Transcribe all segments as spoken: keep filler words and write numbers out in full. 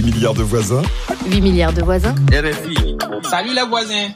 milliards de voisins. huit milliards de voisins. R F I. Salut les voisins.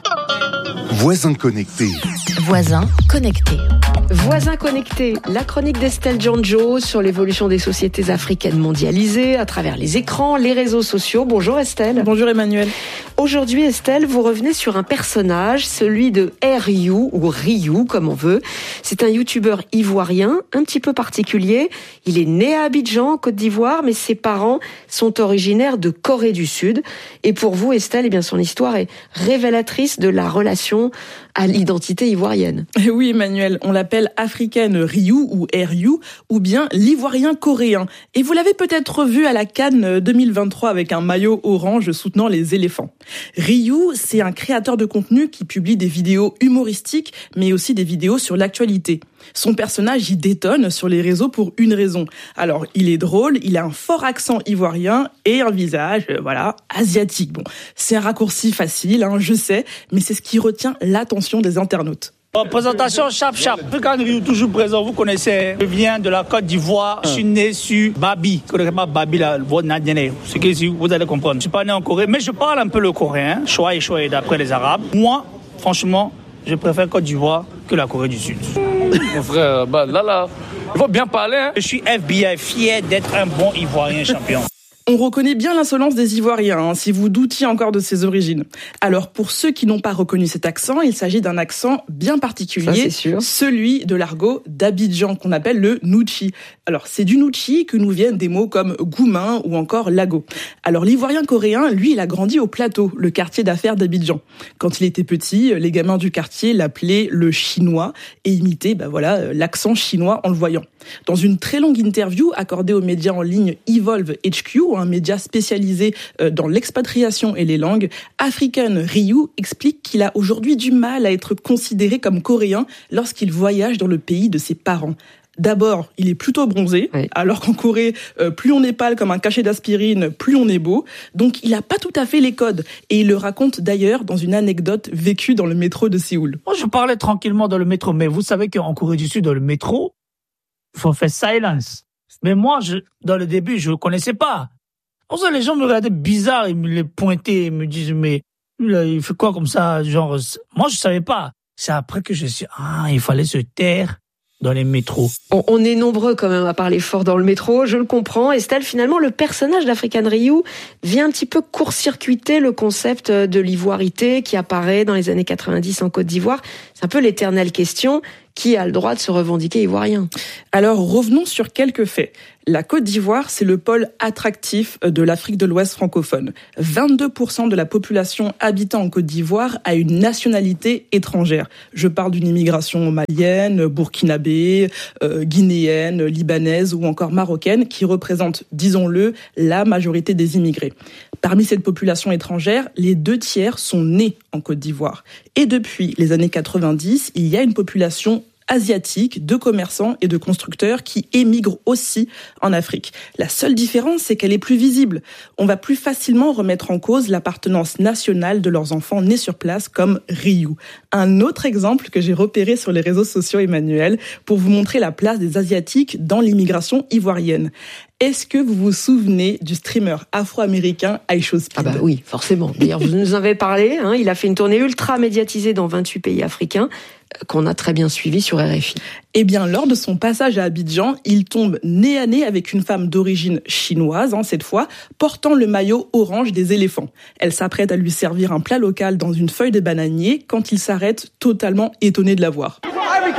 Voisins connectés. Voisins connectés. Voisins connectés, la chronique d'Estelle Djanjo sur l'évolution des sociétés africaines mondialisées à travers les écrans, les réseaux sociaux. Bonjour Estelle. Bonjour Emmanuel. Aujourd'hui Estelle, vous revenez sur un personnage, celui de Ryu ou Ryu comme on veut. C'est un youtubeur ivoirien un petit peu particulier. Il est né à Abidjan, en Côte d'Ivoire, mais ses parents sont originaires de Corée du Sud. Et pour vous Estelle, eh bien son histoire est révélatrice de la relation à l'identité ivoirienne. Oui Emmanuel, on l'appelle africaine Ryu ou Ryu ou bien l'ivoirien coréen. Et vous l'avez peut-être vu à la CAN deux mille vingt-trois avec un maillot orange soutenant les éléphants. Ryu, c'est un créateur de contenu qui publie des vidéos humoristiques mais aussi des vidéos sur l'actualité. Son personnage y détonne sur les réseaux pour une raison. Alors, il est drôle, il a un fort accent ivoirien et un visage, euh, voilà, asiatique. Bon, c'est un raccourci facile, hein, je sais, mais c'est ce qui retient l'attention des internautes. Bon, présentation Chap Chap. African Ryu, toujours présent, vous connaissez. Je viens de la Côte d'Ivoire. Je suis né sur Babi. Je connais pas Babi, là, votre Nadienne. Ce que vous allez comprendre. Je suis pas né en Corée, mais je parle un peu le coréen. Choua et choua d'après les Arabes. Moi, franchement, je préfère Côte d'Ivoire que la Corée du Sud. Mon frère, bah là, là, il faut bien parler. Hein. Je suis F B I, fier d'être un bon Ivoirien champion. On reconnaît bien l'insolence des Ivoiriens, hein, si vous doutiez encore de ses origines. Alors, pour ceux qui n'ont pas reconnu cet accent, il s'agit d'un accent bien particulier, ça, c'est sûr. Celui de l'argot d'Abidjan, qu'on appelle le Nuchi. Alors, c'est du Nuchi que nous viennent des mots comme goumin ou encore lago. Alors, l'Ivoirien coréen, lui, il a grandi au Plateau, le quartier d'affaires d'Abidjan. Quand il était petit, les gamins du quartier l'appelaient le chinois et imitaient, bah voilà, l'accent chinois en le voyant. Dans une très longue interview accordée aux médias en ligne Evolve H Q, un média spécialisé dans l'expatriation et les langues, African Ryu explique qu'il a aujourd'hui du mal à être considéré comme coréen lorsqu'il voyage dans le pays de ses parents. D'abord, il est plutôt bronzé, oui. Alors qu'en Corée, plus on est pâle comme un cachet d'aspirine, plus on est beau. Donc, il n'a pas tout à fait les codes. Et il le raconte d'ailleurs dans une anecdote vécue dans le métro de Séoul. Moi, je parlais tranquillement dans le métro, mais vous savez qu'en Corée du Sud, dans le métro, il faut faire silence. Mais moi, je, dans le début, je ne connaissais pas. Pour ça, les gens me regardaient bizarre, ils me les pointaient, ils me disent, mais il fait quoi comme ça, genre, moi, je ne savais pas. C'est après que je suis, ah, il fallait se taire dans les métros. On, on est nombreux quand même à parler fort dans le métro, je le comprends. Estelle, finalement, le personnage d'African Ryu vient un petit peu court-circuiter le concept de l'ivoirité qui apparaît dans les années quatre-vingt-dix en Côte d'Ivoire. C'est un peu l'éternelle question. Qui a le droit de se revendiquer ivoirien ? Alors, revenons sur quelques faits. La Côte d'Ivoire, c'est le pôle attractif de l'Afrique de l'Ouest francophone. vingt-deux pour cent de la population habitant en Côte d'Ivoire a une nationalité étrangère. Je parle d'une immigration malienne, burkinabé, euh, guinéenne, libanaise ou encore marocaine qui représente, disons-le, la majorité des immigrés. Parmi cette population étrangère, les deux tiers sont nés en Côte d'Ivoire. Et depuis les années quatre-vingt-dix, il y a une population asiatiques, de commerçants et de constructeurs qui émigrent aussi en Afrique. La seule différence, c'est qu'elle est plus visible. On va plus facilement remettre en cause l'appartenance nationale de leurs enfants nés sur place, comme Ryu. Un autre exemple que j'ai repéré sur les réseaux sociaux, Emmanuel, pour vous montrer la place des Asiatiques dans l'immigration ivoirienne. Est-ce que vous vous souvenez du streamer afro-américain iShowSpeed ? Ah bah oui, forcément. D'ailleurs, vous nous en avez parlé. Hein, il a fait une tournée ultra médiatisée dans vingt-huit pays africains qu'on a très bien suivi sur R F I. Eh bien, lors de son passage à Abidjan, il tombe nez à nez avec une femme d'origine chinoise, hein, cette fois, portant le maillot orange des éléphants. Elle s'apprête à lui servir un plat local dans une feuille de bananier quand il s'arrête, totalement étonné de la voir. Yes,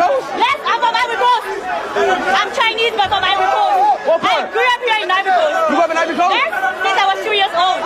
I'm from Ivory Coast. I'm Chinese, but from Ivory Coast. I grew up here in Ivory Coast. You grew up in Ivory Coast? Yes, since I was two years old.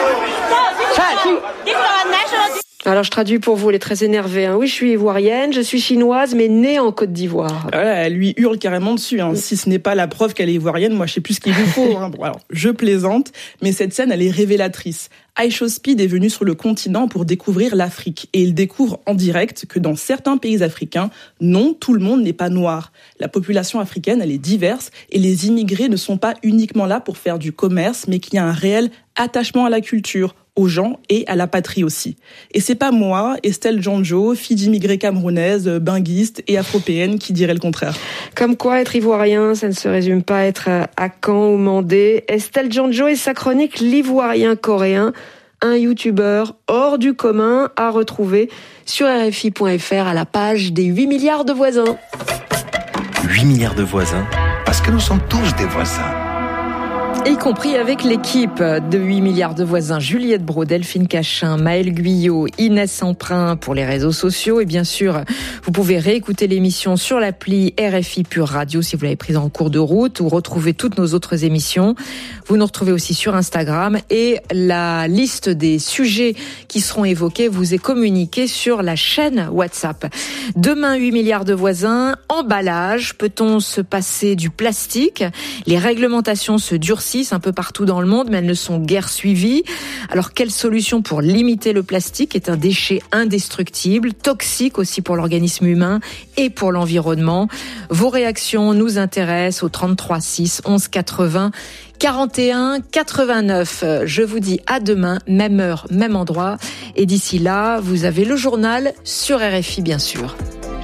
So this is our, this is our national. Alors, je traduis pour vous, elle est très énervée. Hein. Oui, je suis ivoirienne, je suis chinoise, mais née en Côte d'Ivoire. Voilà, elle lui hurle carrément dessus. Hein. Si ce n'est pas la preuve qu'elle est ivoirienne, moi, je sais plus ce qu'il vous faut. Hein. Bon, alors, je plaisante, mais cette scène, elle est révélatrice. iShowSpeed est venu sur le continent pour découvrir l'Afrique. Et il découvre en direct que dans certains pays africains, non, tout le monde n'est pas noir. La population africaine, elle est diverse et les immigrés ne sont pas uniquement là pour faire du commerce, mais qu'il y a un réel attachement à la culture, aux gens et à la patrie aussi. Et c'est pas moi, Estelle Djanjo, fille d'immigrés camerounaise, benguiste et afropéenne, qui dirait le contraire. Comme quoi, être ivoirien, ça ne se résume pas à être à Caen ou Mandé. Estelle Djanjo et sa chronique L'ivoirien coréen, un youtubeur hors du commun à retrouver sur R F I point F R à la page des huit milliards de voisins. huit milliards de voisins, parce que nous sommes tous des voisins. Y compris avec l'équipe de huit milliards de voisins, Juliette Brault, Delphine Cachin, Maëlle Guyot, Inès Emprunt pour les réseaux sociaux. Et bien sûr, vous pouvez réécouter l'émission sur l'appli R F I Pure Radio si vous l'avez prise en cours de route ou retrouver toutes nos autres émissions. Vous nous retrouvez aussi sur Instagram et la liste des sujets qui seront évoqués vous est communiquée sur la chaîne WhatsApp. Demain, huit milliards de voisins. Emballage. Peut-on se passer du plastique? Les réglementations se durcissent un peu partout dans le monde, mais elles ne sont guère suivies. Alors, quelle solution pour limiter le plastique, qui est un déchet indestructible, toxique aussi pour l'organisme humain et pour l'environnement? Vos réactions nous intéressent au trente-trois six onze quatre-vingts quarante et un quatre-vingt-neuf. Je vous dis à demain, même heure, même endroit. Et d'ici là, vous avez le journal sur R F I, bien sûr.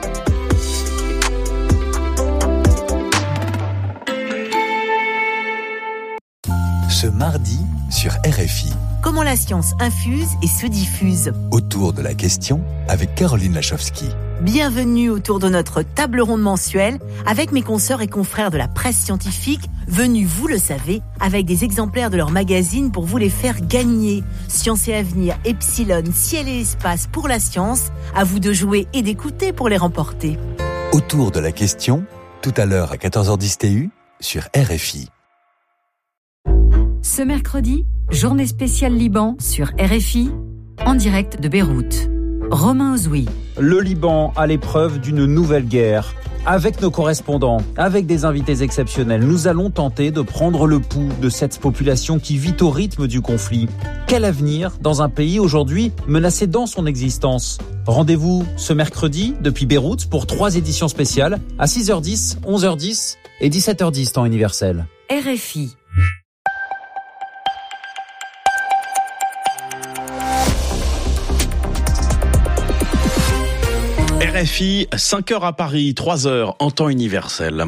Ce mardi sur R F I. Comment la science infuse et se diffuse. Autour de la question avec Caroline Lachowski. Bienvenue autour de notre table ronde mensuelle avec mes consoeurs et confrères de la presse scientifique, venus, vous le savez, avec des exemplaires de leur magazine pour vous les faire gagner. Science et Avenir, Epsilon, Ciel et Espace pour la science, à vous de jouer et d'écouter pour les remporter. Autour de la question, tout à l'heure à quatorze heures dix T U sur R F I. Ce mercredi, journée spéciale Liban sur R F I, en direct de Beyrouth. Romain Ozoui. Le Liban à l'épreuve d'une nouvelle guerre. Avec nos correspondants, avec des invités exceptionnels, nous allons tenter de prendre le pouls de cette population qui vit au rythme du conflit. Quel avenir dans un pays aujourd'hui menacé dans son existence? Rendez-vous ce mercredi depuis Beyrouth pour trois éditions spéciales à six heures dix, onze heures dix et dix-sept heures dix temps universel. R F I. R F I, cinq heures à Paris, trois heures en temps universel.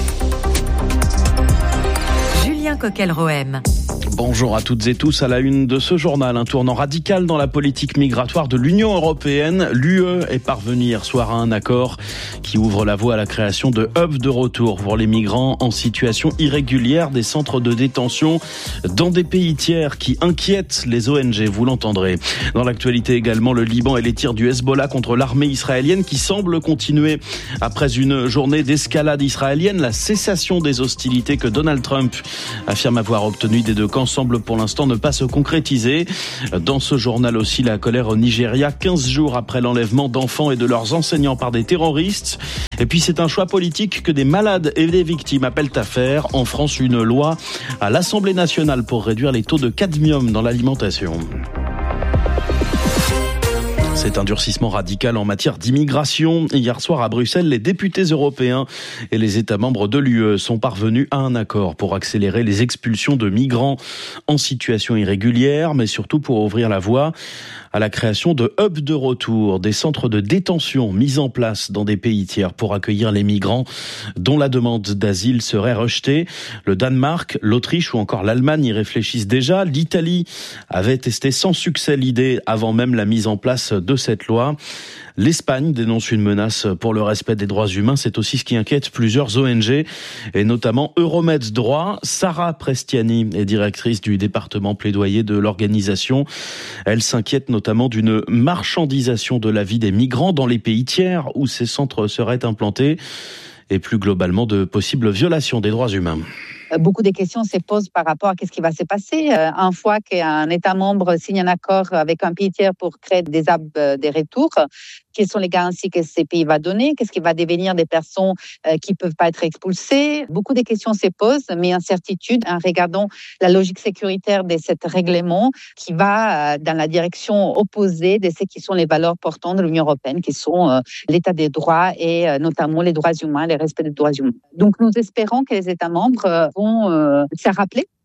Julien Coquel-Rohem. Bonjour à toutes et tous. À la une de ce journal, un tournant radical dans la politique migratoire de l'Union européenne. L'U E est parvenue hier soir à un accord qui ouvre la voie à la création de hubs de retour pour les migrants en situation irrégulière, des centres de détention dans des pays tiers qui inquiètent les O N G, vous l'entendrez. Dans l'actualité également, le Liban et les tirs du Hezbollah contre l'armée israélienne qui semblent continuer après une journée d'escalade israélienne. La cessation des hostilités que Donald Trump affirme avoir obtenue des deux camps semble pour l'instant ne pas se concrétiser. Dans ce journal aussi, la colère au Nigeria, quinze jours après l'enlèvement d'enfants et de leurs enseignants par des terroristes. Et puis c'est un choix politique que des malades et des victimes appellent à faire. En France, une loi à l'Assemblée nationale pour réduire les taux de cadmium dans l'alimentation. C'est un durcissement radical en matière d'immigration. Hier soir à Bruxelles, les députés européens et les États membres de l'U E sont parvenus à un accord pour accélérer les expulsions de migrants en situation irrégulière, mais surtout pour ouvrir la voie à la création de hubs de retour, des centres de détention mis en place dans des pays tiers pour accueillir les migrants dont la demande d'asile serait rejetée. Le Danemark, l'Autriche ou encore l'Allemagne y réfléchissent déjà. L'Italie avait testé sans succès l'idée avant même la mise en place de cette loi. L'Espagne dénonce une menace pour le respect des droits humains. C'est aussi ce qui inquiète plusieurs O N G et notamment Euromed Droit. Sarah Prestiani est directrice du département plaidoyer de l'organisation. Elle s'inquiète notamment d'une marchandisation de la vie des migrants dans les pays tiers où ces centres seraient implantés et plus globalement de possibles violations des droits humains. Beaucoup de questions se posent par rapport à ce qui va se passer. Une fois qu'un État membre signe un accord avec un pays tiers pour créer des hubs de retour, quelles sont les garanties que ce pays va donner? Qu'est-ce qui va devenir des personnes qui ne peuvent pas être expulsées? Beaucoup de questions se posent, mais incertitude en regardant la logique sécuritaire de ce règlement qui va dans la direction opposée de ce qui sont les valeurs portantes de l'Union européenne, qui sont l'état des droits et notamment les droits humains, le respect des droits humains. Donc nous espérons que les États membres vont euh, se rappeler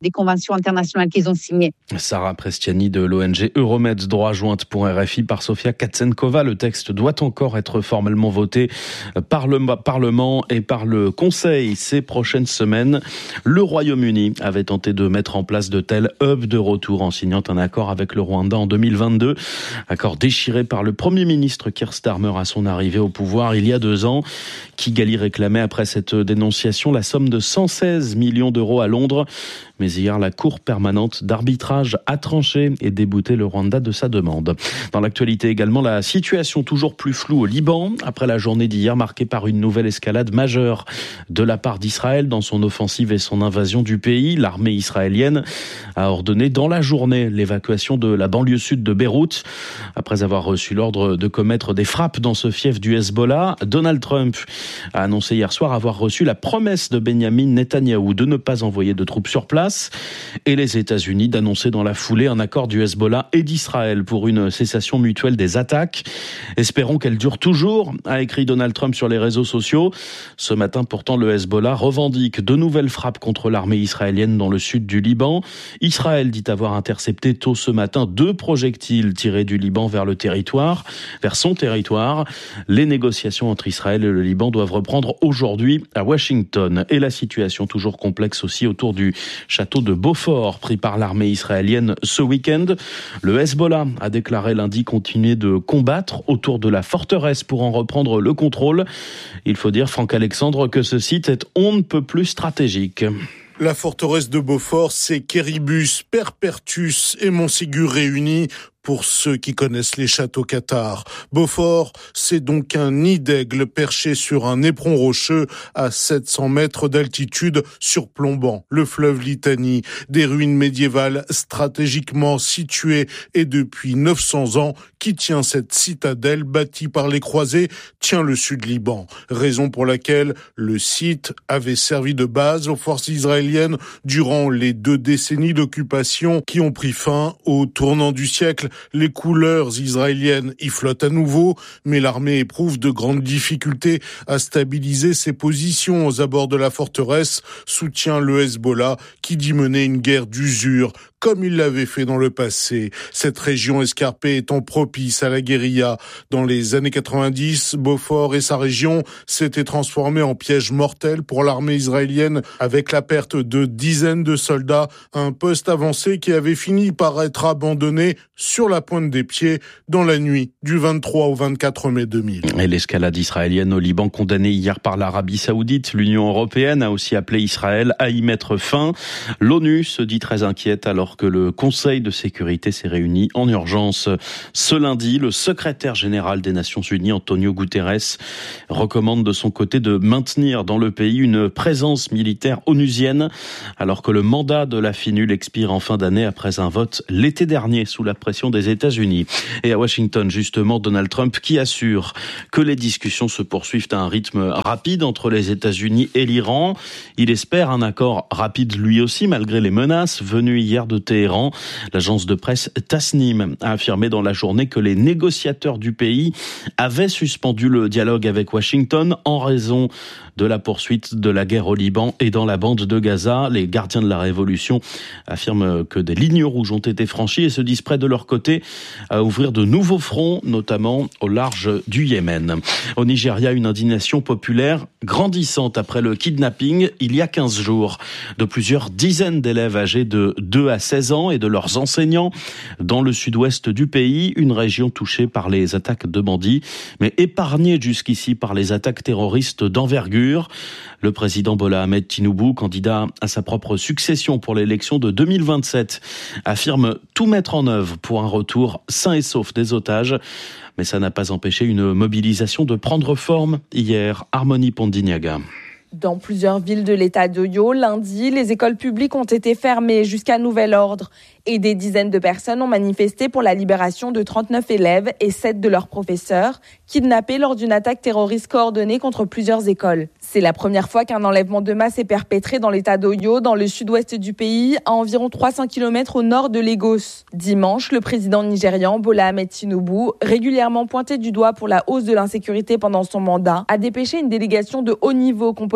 des conventions internationales qu'ils ont signées. Sarah Prestiani de l'O N G Euromeds, droit, jointe pour R F I par Sofia Katsenkova. Le texte doit encore être formellement voté par le Parlement et par le Conseil ces prochaines semaines. Le Royaume-Uni avait tenté de mettre en place de tels hubs de retour en signant un accord avec le Rwanda en deux mille vingt-deux. Accord déchiré par le Premier ministre Keir Starmer à son arrivée au pouvoir il y a deux ans. Kigali réclamait après cette dénonciation la somme de cent seize millions d'euros à Londres. Mais hier, la Cour permanente d'arbitrage a tranché et débouté le Rwanda de sa demande. Dans l'actualité également, la situation toujours plus floue au Liban, après la journée d'hier marquée par une nouvelle escalade majeure de la part d'Israël dans son offensive et son invasion du pays. L'armée israélienne a ordonné dans la journée l'évacuation de la banlieue sud de Beyrouth. Après avoir reçu l'ordre de commettre des frappes dans ce fief du Hezbollah, Donald Trump a annoncé hier soir avoir reçu la promesse de Benjamin Netanyahou de ne pas envoyer de troupes sur place et les États-Unis d'annoncer dans la foulée un accord du Hezbollah et d'Israël pour une cessation mutuelle des attaques. Espérons qu'elle dure toujours, a écrit Donald Trump sur les réseaux sociaux. Ce matin, pourtant, le Hezbollah revendique de nouvelles frappes contre l'armée israélienne dans le sud du Liban. Israël dit avoir intercepté tôt ce matin deux projectiles tirés du Liban vers le territoire, vers son territoire. Les négociations entre Israël et le Liban doivent reprendre aujourd'hui à Washington. Et la situation toujours complexe aussi autour du château de Beaufort, pris par l'armée israélienne ce week-end. Le Hezbollah a déclaré lundi continuer de combattre autour de la forteresse pour en reprendre le contrôle. Il faut dire, Franck Alexandre, que ce site est on ne peut plus stratégique. La forteresse de Beaufort, c'est Kéribus, Perpertus et Montségur réunis pour ceux qui connaissent les châteaux cathares. Beaufort, c'est donc un nid d'aigle perché sur un éperon rocheux à sept cents mètres d'altitude surplombant le fleuve Litanie. Des ruines médiévales stratégiquement situées et depuis neuf cents ans qui tient cette citadelle bâtie par les croisés tient le sud Liban. Raison pour laquelle le site avait servi de base aux forces israéliennes durant les deux décennies d'occupation qui ont pris fin au tournant du siècle. Les couleurs israéliennes y flottent à nouveau, mais l'armée éprouve de grandes difficultés à stabiliser ses positions aux abords de la forteresse, soutient le Hezbollah qui dit mener une guerre d'usure, comme il l'avait fait dans le passé. Cette région escarpée étant propice à la guérilla. Dans les années quatre-vingt-dix, Beaufort et sa région s'étaient transformés en piège mortel pour l'armée israélienne avec la perte de dizaines de soldats, un poste avancé qui avait fini par être abandonné sur la pointe des pieds dans la nuit du vingt-trois au vingt-quatre mai deux mille. Et l'escalade israélienne au Liban condamnée hier par l'Arabie Saoudite, l'Union européenne a aussi appelé Israël à y mettre fin. L'ONU se dit très inquiète alors que le Conseil de sécurité s'est réuni en urgence. Ce lundi, le secrétaire général des Nations Unies, Antonio Guterres, recommande de son côté de maintenir dans le pays une présence militaire onusienne alors que le mandat de la FINUL expire en fin d'année après un vote l'été dernier sous la pression des États-Unis. Et à Washington, justement, Donald Trump qui assure que les discussions se poursuivent à un rythme rapide entre les États-Unis et l'Iran. Il espère un accord rapide lui aussi, malgré les menaces venues hier de Téhéran. L'agence de presse Tasnim a affirmé dans la journée que les négociateurs du pays avaient suspendu le dialogue avec Washington en raison de la poursuite de la guerre au Liban et dans la bande de Gaza. Les gardiens de la révolution affirment que des lignes rouges ont été franchies et se disent prêts de leur côté à ouvrir de nouveaux fronts, notamment au large du Yémen. Au Nigeria, une indignation populaire grandissante après le kidnapping il y a quinze jours de plusieurs dizaines d'élèves âgés de deux à seize ans et de leurs enseignants dans le sud-ouest du pays, une région touchée par les attaques de bandits, mais épargnée jusqu'ici par les attaques terroristes d'envergure. Le président Bola Ahmed Tinubu, candidat à sa propre succession pour l'élection de deux mille vingt-sept, affirme tout mettre en œuvre pour un retour sain et sauf des otages. Mais ça n'a pas empêché une mobilisation de prendre forme hier. Harmonie Pondignaga. Dans plusieurs villes de l'état d'Oyo, lundi, les écoles publiques ont été fermées jusqu'à nouvel ordre et des dizaines de personnes ont manifesté pour la libération de trente-neuf élèves et sept de leurs professeurs, kidnappés lors d'une attaque terroriste coordonnée contre plusieurs écoles. C'est la première fois qu'un enlèvement de masse est perpétré dans l'état d'Oyo, dans le sud-ouest du pays, à environ trois cents kilomètres au nord de Lagos. Dimanche, le président nigérian Bola Ahmed Tinubu, régulièrement pointé du doigt pour la hausse de l'insécurité pendant son mandat, a dépêché une délégation de haut niveau composée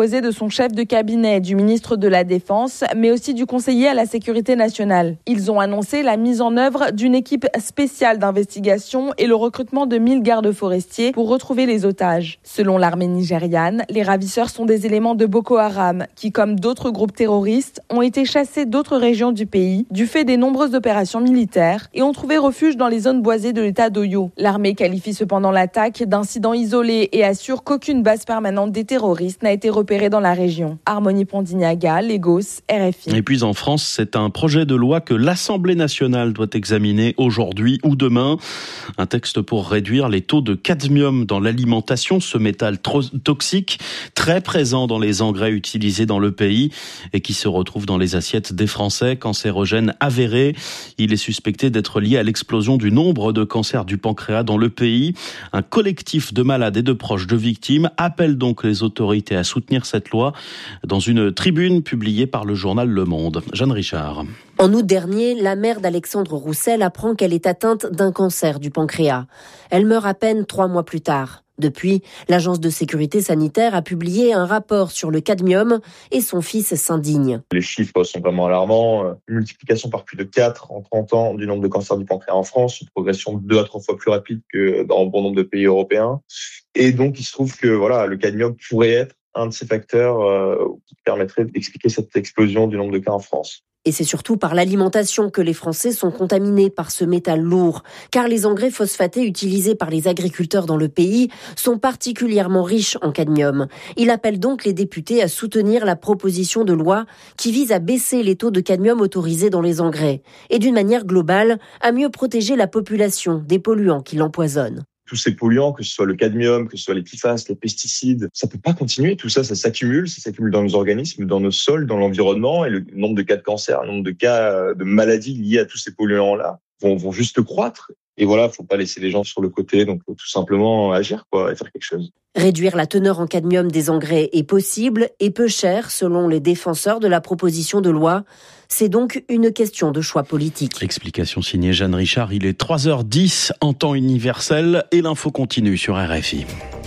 composé de son chef de cabinet, du ministre de la Défense, mais aussi du conseiller à la sécurité nationale. Ils ont annoncé la mise en œuvre d'une équipe spéciale d'investigation et le recrutement de mille gardes forestiers pour retrouver les otages. Selon l'armée nigériane, les ravisseurs sont des éléments de Boko Haram qui, comme d'autres groupes terroristes, ont été chassés d'autres régions du pays du fait des nombreuses opérations militaires et ont trouvé refuge dans les zones boisées de l'état d'Oyo. L'armée qualifie cependant l'attaque d'incident isolé et assure qu'aucune base permanente des terroristes n'a été repérée dans la région. Harmonie Pondignaga, Lagos, R F I. Et puis en France, c'est un projet de loi que l'Assemblée nationale doit examiner aujourd'hui ou demain. Un texte pour réduire les taux de cadmium dans l'alimentation, ce métal trop toxique, très présent dans les engrais utilisés dans le pays et qui se retrouve dans les assiettes des Français, cancérogène avéré. Il est suspecté d'être lié à l'explosion du nombre de cancers du pancréas dans le pays. Un collectif de malades et de proches de victimes appelle donc les autorités à soutenir cette loi dans une tribune publiée par le journal Le Monde. Jeanne Richard. En août dernier, la mère d'Alexandre Roussel apprend qu'elle est atteinte d'un cancer du pancréas. Elle meurt à peine trois mois plus tard. Depuis, l'Agence de sécurité sanitaire a publié un rapport sur le cadmium et son fils s'indigne. Les chiffres sont vraiment alarmants. Une multiplication par plus de quatre en trente ans du nombre de cancers du pancréas en France, une progression de deux à trois fois plus rapide que dans bon nombre de pays européens. Et donc, il se trouve que voilà, le cadmium pourrait être un de ces facteurs euh, qui permettrait d'expliquer cette explosion du nombre de cas en France. Et c'est surtout par l'alimentation que les Français sont contaminés par ce métal lourd, car les engrais phosphatés utilisés par les agriculteurs dans le pays sont particulièrement riches en cadmium. Il appelle donc les députés à soutenir la proposition de loi qui vise à baisser les taux de cadmium autorisés dans les engrais et d'une manière globale à mieux protéger la population des polluants qui l'empoisonnent. Tous ces polluants, que ce soit le cadmium, que ce soit les P F A S, les pesticides, ça peut pas continuer. Tout ça, ça s'accumule, ça s'accumule dans nos organismes, dans nos sols, dans l'environnement, et le nombre de cas de cancer, le nombre de cas de maladies liées à tous ces polluants-là vont, vont juste croître. Et voilà, faut pas laisser les gens sur le côté, donc faut tout simplement agir, quoi, et faire quelque chose. Réduire la teneur en cadmium des engrais est possible et peu cher, selon les défenseurs de la proposition de loi. C'est donc une question de choix politique. Explication signée Jeanne Richard. Il est trois heures dix en temps universel et l'info continue sur R F I.